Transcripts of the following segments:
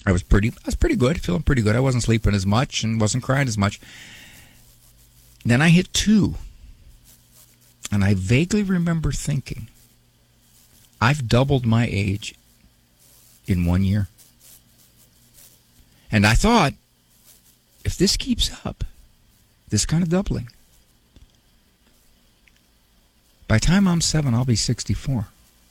I was pretty good, feeling pretty good. I wasn't sleeping as much and wasn't crying as much. Then I hit 2. And I vaguely remember thinking, I've doubled my age in 1 year. And I thought, if this keeps up, this kind of doubling, by the time I'm 7, I'll be 64.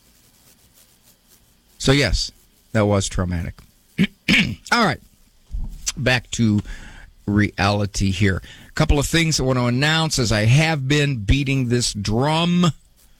So yes, that was traumatic. All right, back to reality here. A couple of things I want to announce as I have been beating this drum.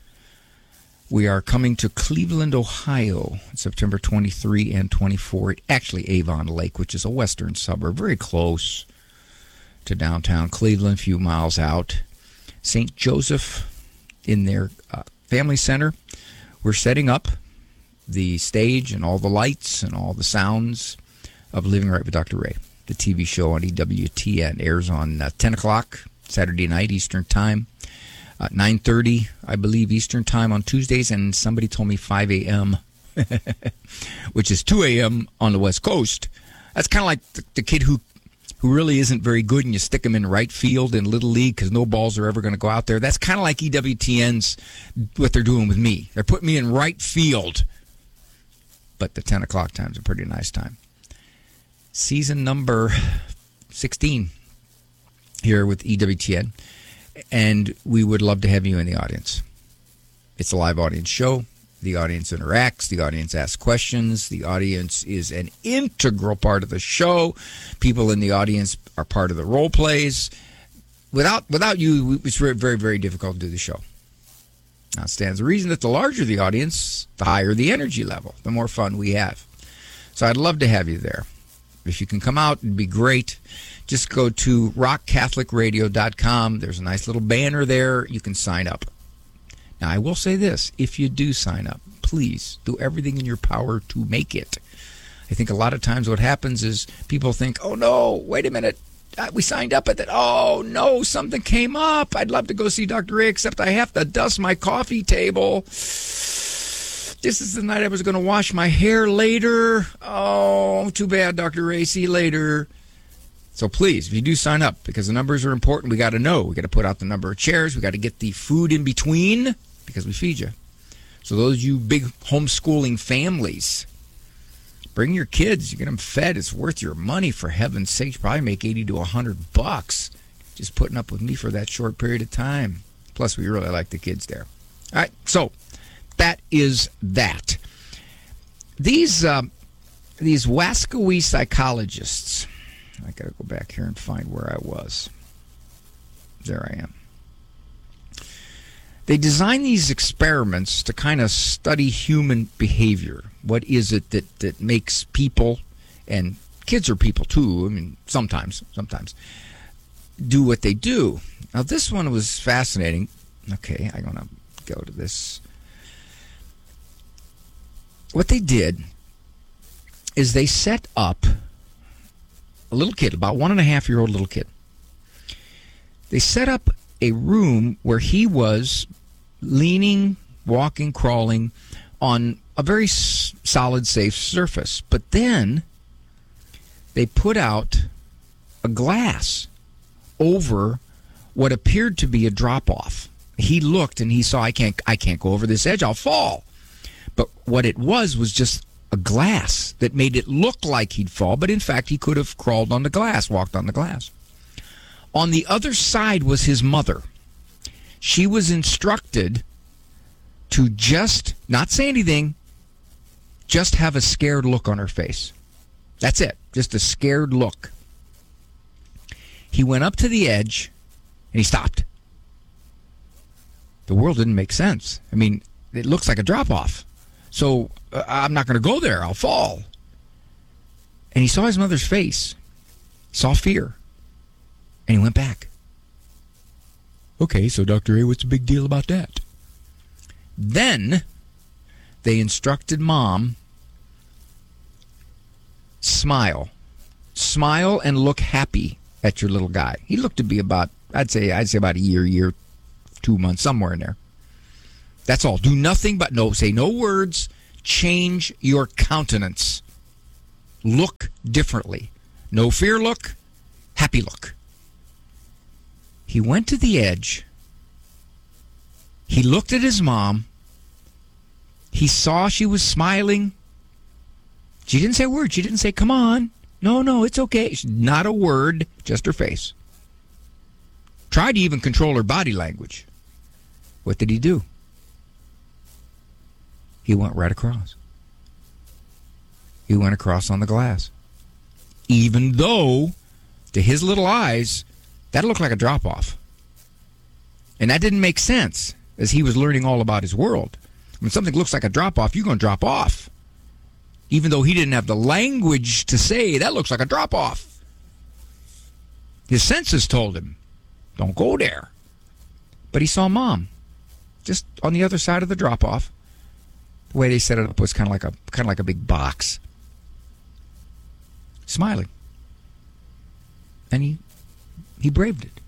We are coming to Cleveland, Ohio, September 23 and 24. Actually, Avon Lake, which is a western suburb, very close to downtown Cleveland, a few miles out. St. Joseph in their family center. We're setting up the stage and all the lights and all the sounds of Living Right with Dr. Ray. The TV show on EWTN airs on 10 o'clock Saturday night Eastern Time. 9:30, I believe, Eastern Time on Tuesdays, and somebody told me 5 a.m., which is 2 a.m. on the West Coast. That's kind of like the kid who really isn't very good, and you stick him in right field in Little League because no balls are ever going to go out there. That's kind of like EWTN's, what they're doing with me. They're putting me in right field, but the 10 o'clock time's a pretty nice time. Season number 16 here with EWTN. And we would love to have you in the audience. It's a live audience show. The audience interacts. The audience asks questions. The audience is an integral part of the show. People in the audience are part of the role plays. Without you, it's very, very, very difficult to do the show. Now, it stands to reason that the larger the audience, the higher the energy level, the more fun we have. So I'd love to have you there. If you can come out, it'd be great. Just go to rockcatholicradio.com. There's a nice little banner there. You can sign up. Now, I will say this. If you do sign up, please do everything in your power to make it. I think a lot of times what happens is people think, oh, no, wait a minute. We signed up at that. Oh, no, something came up. I'd love to go see Dr. Ray, except I have to dust my coffee table. This is the night I was going to wash my hair later. Oh, too bad, Dr. Ray. See you later. So please, if you do sign up, because the numbers are important, we got to know. We got to put out the number of chairs. We got to get the food in between, because we feed you. So those of you big homeschooling families, bring your kids. You get them fed. It's worth your money, for heaven's sake. You probably make $80 to $100 just putting up with me for that short period of time. Plus, we really like the kids there. All right, so that is that. These Wascowee psychologists, I got to go back here and find where I was. There I am. They design these experiments to kind of study human behavior. What is it that makes people, and kids are people too, I mean, sometimes, do what they do. Now, this one was fascinating. Okay, I'm going to go to this. What they did is they set up a little kid, about 1.5-year-old little kid. They set up a room where he was leaning, walking, crawling on a very solid, safe surface. But then they put out a glass over what appeared to be a drop-off. He looked and he saw, I can't go over this edge, I'll fall. But what it was just a glass that made it look like he'd fall, but in fact he could have crawled on the glass, walked on the glass. On the other side was his mother. She was instructed to just not say anything, just have a scared look on her face. That's it, just a scared look. He went up to the edge and he stopped. The world didn't make sense. I mean, it looks like a drop-off. So I'm not going to go there. I'll fall. And he saw his mother's face, saw fear, and he went back. Okay, so Dr. A, what's the big deal about that? Then they instructed Mom, smile. Smile and look happy at your little guy. He looked to be about, I'd say about a year, 2 months, somewhere in there. That's all. Do nothing but say no words. Change your countenance. look differently. No fear look, happy look. He went to the edge. He looked at his mom. He saw she was smiling. She didn't say a word. She didn't say, come on. No, it's okay. Not a word, just her face. Tried to even control her body language. What did he do? He went right across. He went across on the glass. Even though, to his little eyes, that looked like a drop-off. And that didn't make sense as he was learning all about his world. When something looks like a drop-off, you're going to drop off. Even though he didn't have the language to say, that looks like a drop-off. His senses told him, don't go there. But he saw Mom, just on the other side of the drop-off. The way they set it up was kind of like a big box. Smiling. And he braved it.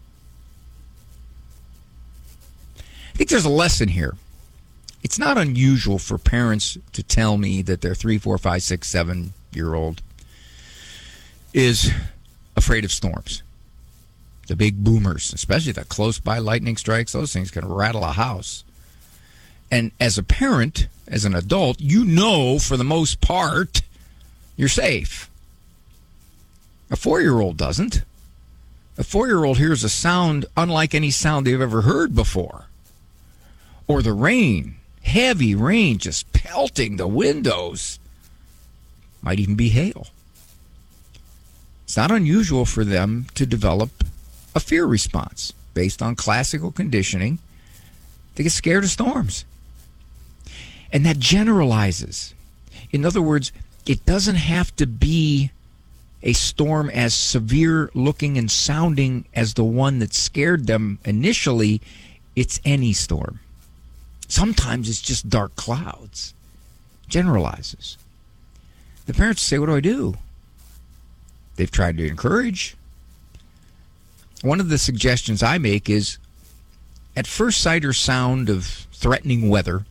I think there's a lesson here. It's not unusual for parents to tell me that their 3, 4, 5, 6, 7-year-old is afraid of storms. The big boomers, especially the close-by lightning strikes, those things can rattle a house. And as a parent, as an adult, you know for the most part you're safe. A 4-year-old doesn't. A 4-year-old hears a sound unlike any sound they've ever heard before. Or the rain, heavy rain just pelting the windows. Might even be hail. It's not unusual for them to develop a fear response based on classical conditioning. They get scared of storms. And that generalizes. In other words, it doesn't have to be a storm as severe looking and sounding as the one that scared them initially. It's any storm. Sometimes it's just dark clouds. Generalizes. The parents say, what do I do? They've tried to encourage. One of the suggestions I make is, at first sight or sound of threatening weather,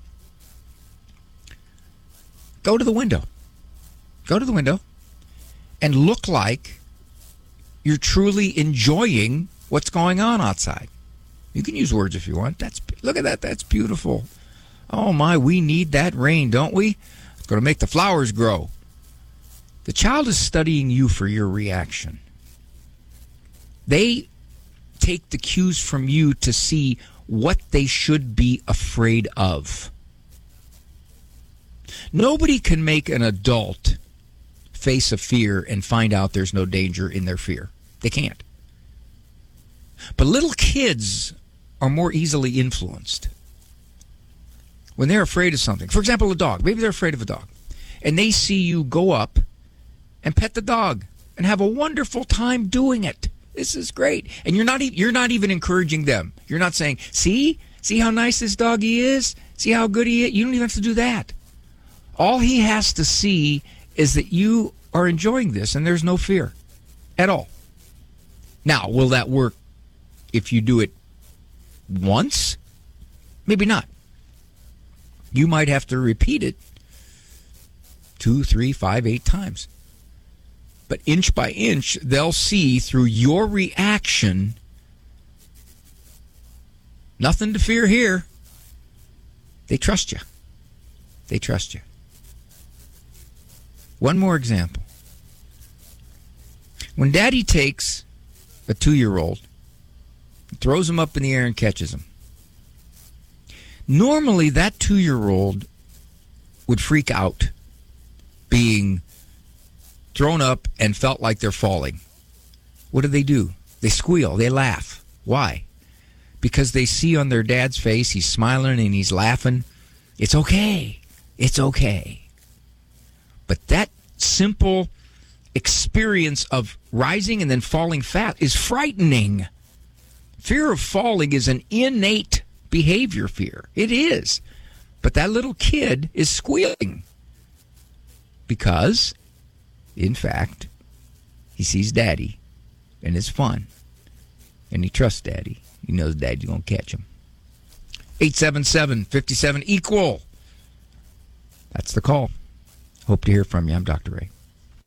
go to the window. Go to the window and look like you're truly enjoying what's going on outside. You can use words if you want. Look at that. That's beautiful. Oh, my, we need that rain, don't we? It's going to make the flowers grow. The child is studying you for your reaction. They take the cues from you to see what they should be afraid of. Nobody can make an adult face a fear and find out there's no danger in their fear. They can't. But little kids are more easily influenced. When they're afraid of something, for example, a dog, maybe they're afraid of a dog, and they see you go up and pet the dog and have a wonderful time doing it. This is great. And you're not even encouraging them. You're not saying, see how nice this doggy is? See how good he is? You don't even have to do that. All he has to see is that you are enjoying this and there's no fear at all. Now, will that work if you do it once? Maybe not. You might have to repeat it 2, 3, 5, 8 times. But inch by inch, they'll see through your reaction, nothing to fear here. They trust you. They trust you. One more example. When Daddy takes a 2-year-old, throws him up in the air and catches him, normally that 2-year-old would freak out being thrown up and felt like they're falling. What do? They squeal. They laugh. Why? Because they see on their dad's face, he's smiling and he's laughing. It's okay. It's okay. But that simple experience of rising and then falling fat is frightening. Fear of falling is an innate behavior fear. It is. But that little kid is squealing because, in fact, he sees Daddy and it's fun. And he trusts Daddy. He knows Daddy's going to catch him. 877-57-EQUAL. That's the call. Hope to hear from you. I'm Dr. Ray.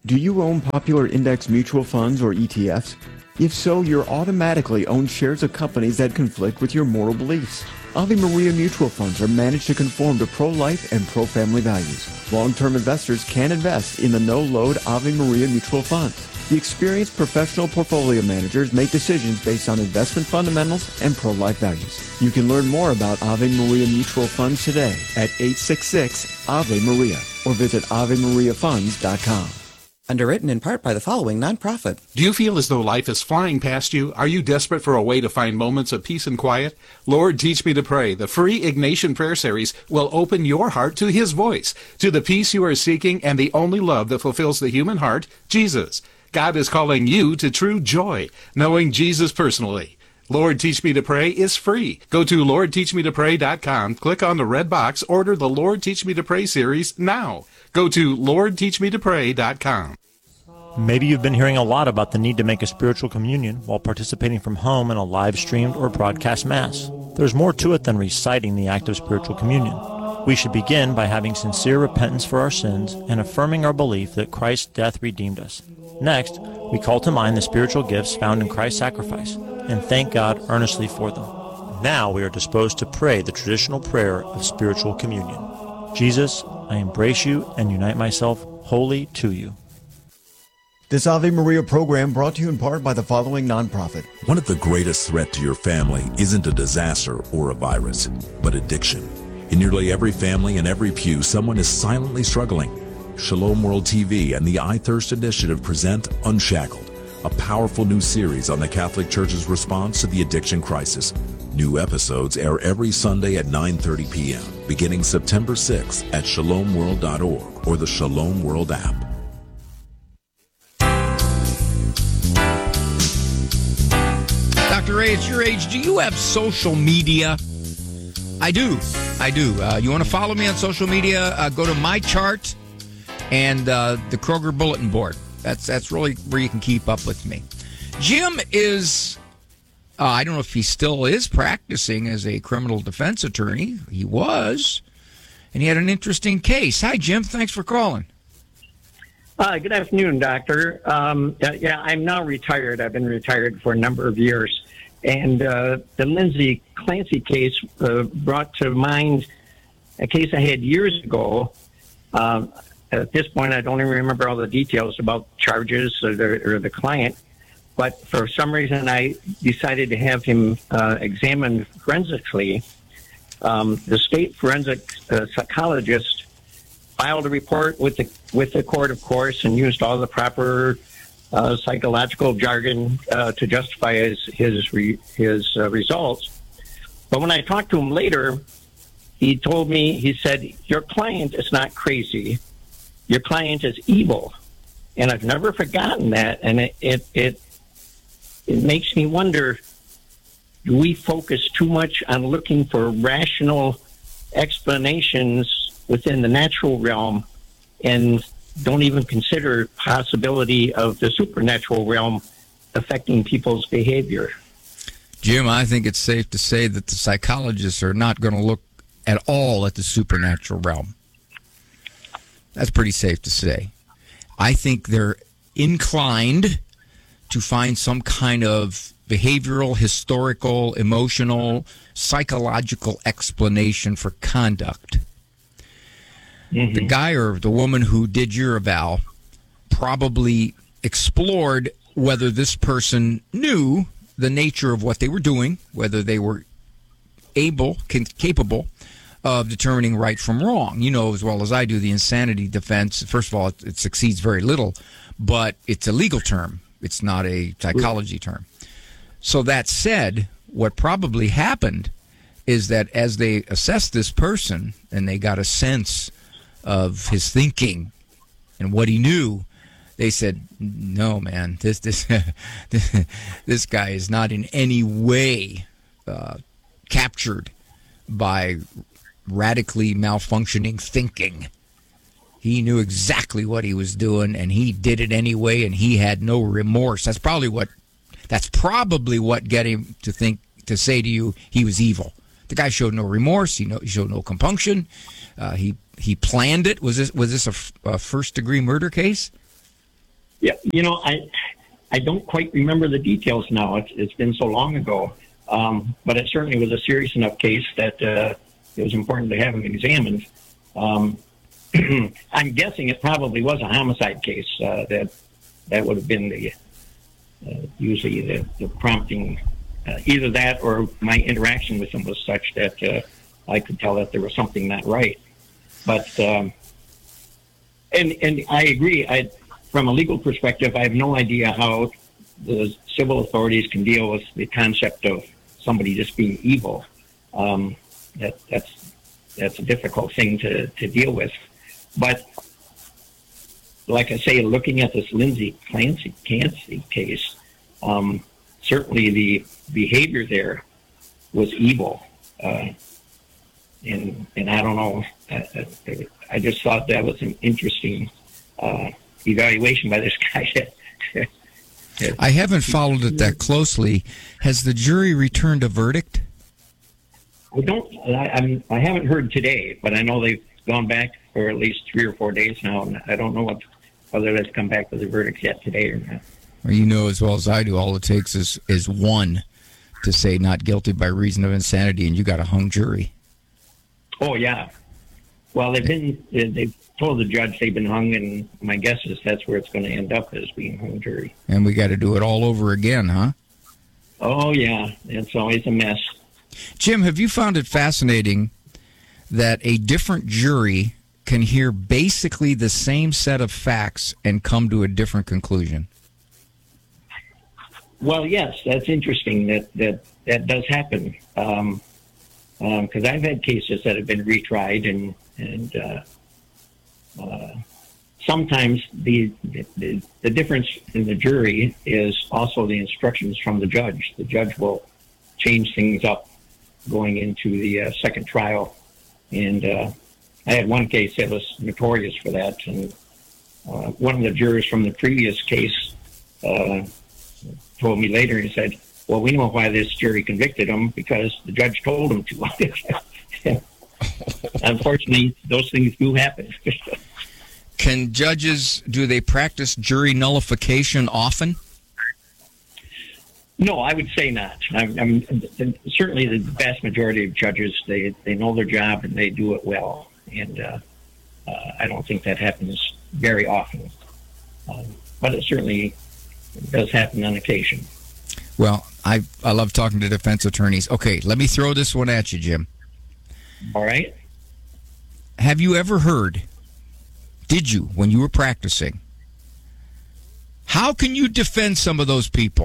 Do you own popular index mutual funds or ETFs? If so, you're automatically own shares of companies that conflict with your moral beliefs. Ave Maria mutual funds are managed to conform to pro-life and pro-family values. Long-term investors can invest in the no-load Ave Maria mutual funds. The experienced professional portfolio managers make decisions based on investment fundamentals and pro-life values. You can learn more about Ave Maria mutual funds today at 866 Ave Maria or visit AveMariaFunds.com. Underwritten in part by the following nonprofit. Do you feel as though life is flying past you? Are you desperate for a way to find moments of peace and quiet? Lord, Teach Me to Pray, the free Ignatian Prayer Series, will open your heart to His voice, to the peace you are seeking and the only love that fulfills the human heart, Jesus. God is calling you to true joy, knowing Jesus personally. Lord, Teach Me to Pray is free. Go to LordTeachMeToPray.com, click on the red box, order the Lord Teach Me to Pray series now. Go to LordTeachMeToPray.com. Maybe you've been hearing a lot about the need to make a spiritual communion while participating from home in a live-streamed or broadcast Mass. There's more to it than reciting the act of spiritual communion. We should begin by having sincere repentance for our sins and affirming our belief that Christ's death redeemed us. Next, we call to mind the spiritual gifts found in Christ's sacrifice and thank God earnestly for them. Now we are disposed to pray the traditional prayer of spiritual communion. Jesus, I embrace you and unite myself wholly to you. This Ave Maria program brought to you in part by the following nonprofit. One of the greatest threats to your family isn't a disaster or a virus, but addiction. In nearly every family and every pew, someone is silently struggling. Shalom World TV and the I Thirst Initiative present Unshackled, a powerful new series on the Catholic Church's response to the addiction crisis. New episodes air every Sunday at 9:30 p.m., beginning September 6th at shalomworld.org or the Shalom World app. Dr. Ray, at your age, do you have social media? I do. You want to follow me on social media? Go to my chart and the Kroger Bulletin Board. That's really where you can keep up with me. Jim is, I don't know if he still is practicing as a criminal defense attorney. He was. And he had an interesting case. Hi, Jim. Thanks for calling. Good afternoon, Doctor. Yeah, I'm now retired. I've been retired for a number of years. And the Lindsay Clancy case brought to mind a case I had years ago. At this point, I don't even remember all the details about charges or the client. But for some reason, I decided to have him examined forensically. The state forensic psychologist filed a report with the court, of course, and used all the proper psychological jargon to justify his results. But when I talked to him later, he told me, he said, "Your client is not crazy. Your client is evil." And I've never forgotten that. And it makes me wonder, do we focus too much on looking for rational explanations within the natural realm and don't even consider possibility of the supernatural realm affecting people's behavior? Jim, I think it's safe to say that the psychologists are not going to look at all at the supernatural realm. That's pretty safe to say. I think they're inclined to find some kind of behavioral, historical, emotional, psychological explanation for conduct. Mm-hmm. The guy or the woman who did your eval probably explored whether this person knew the nature of what they were doing, whether they were capable of determining right from wrong. You know as well as I do the insanity defense. First of all, it succeeds very little, but it's a legal term. It's not a psychology term. So that said, what probably happened is that as they assessed this person and they got a sense of his thinking and what he knew, they said, "No, man, this this guy is not in any way captured by radically malfunctioning thinking. He knew exactly what he was doing, and he did it anyway, and he had no remorse." That's probably what get him to say to you he was evil. The guy showed no remorse. He showed no compunction. He planned it. Was this a first degree murder case? Yeah, I don't quite remember the details now. It's been so long ago. But it certainly was a serious enough case that it was important to have him examined. I'm guessing it probably was a homicide case. That would have been the usually the prompting. Either that or my interaction with him was such that I could tell that there was something not right. But and I agree. From a legal perspective, I have no idea how the civil authorities can deal with the concept of somebody just being evil. That's a difficult thing to deal with. But like I say, looking at this Lindsay Clancy case, certainly the behavior there was evil. And I don't know. I just thought that was an interesting evaluation by this guy. I haven't followed it that closely. Has the jury returned a verdict? I haven't heard today, but I know they've gone back for at least 3 or 4 days now, and I don't know whether they've come back with a verdict yet today or not. Well, you know as well as I do, all it takes is one to say not guilty by reason of insanity, and you got a hung jury. Oh yeah. Well, they've told the judge they've been hung, and my guess is that's where it's going to end up, as being hung jury. And we got to do it all over again, huh? Oh yeah, it's always a mess. Jim, have you found it fascinating that a different jury can hear basically the same set of facts and come to a different conclusion? Well, yes, that's interesting. That does happen. Because I've had cases that have been retried, and sometimes the difference in the jury is also the instructions from the judge. The judge will change things up going into the second trial. And I had one case that was notorious for that. And one of the jurors from the previous case told me later, he said, well, we know why this jury convicted him, because the judge told him to. Unfortunately, those things do happen. Can judges, do they practice jury nullification often? No, I would say not. Certainly the vast majority of judges, they know their job and they do it well. And I don't think that happens very often. But it certainly does happen on occasion. Well, I love talking to defense attorneys. Okay, let me throw this one at you, Jim. All right. Have you ever heard, did you, when you were practicing, how can you defend some of those people?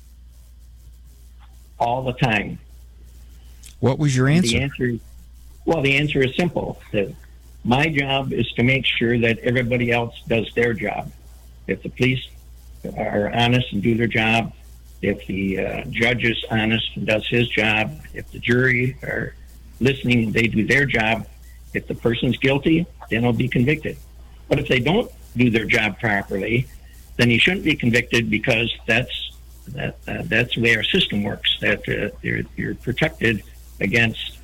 All the time. What was your answer? The answer is simple. My job is to make sure that everybody else does their job. If the police are honest and do their job, if the judge is honest and does his job, if the jury are listening and they do their job, if the person's guilty, then he'll be convicted. But if they don't do their job properly, then he shouldn't be convicted, because that's the way our system works. That you're protected against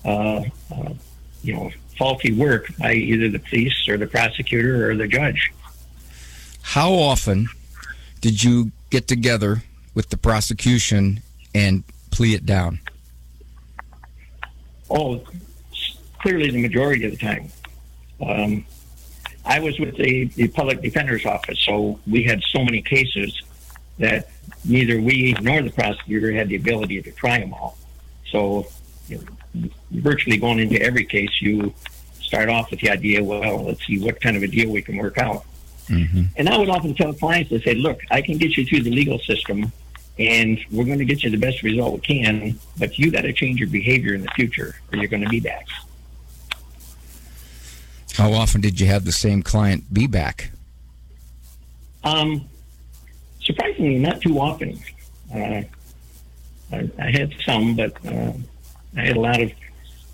faulty work by either the police or the prosecutor or the judge. How often did you get together with the prosecution and plea it down? Oh, clearly the majority of the time. I was with the public defender's office, so we had so many cases that neither we nor the prosecutor had the ability to try them all. So virtually going into every case, you start off with the idea, well, let's see what kind of a deal we can work out. Mm-hmm. And I would often tell clients, I say, look, I can get you through the legal system, and we're going to get you the best result we can, but you got to change your behavior in the future, or you're going to be back. How often did you have the same client be back? Surprisingly, not too often. I had some, but I had a lot of...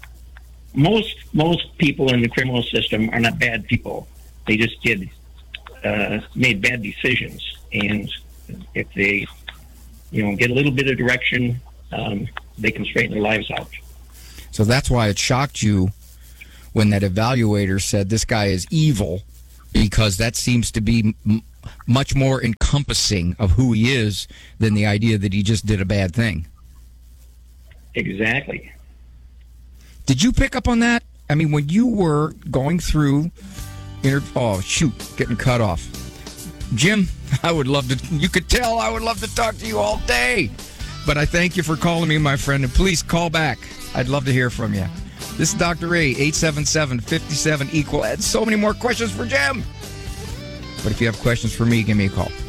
Most people in the criminal system are not bad people. They just made bad decisions, and if they get a little bit of direction, they can straighten their lives out. So that's why it shocked you when that evaluator said this guy is evil, because that seems to be much more encompassing of who he is than the idea that he just did a bad thing. Exactly. Did you pick up on that? I mean, when you were going through, getting cut off. Jim, I would love to, you could tell I would love to talk to you all day. But I thank you for calling me, my friend, and please call back. I'd love to hear from you. This is Dr. Ray, 877-57-EQUAL. I had so many more questions for Jim. But if you have questions for me, give me a call.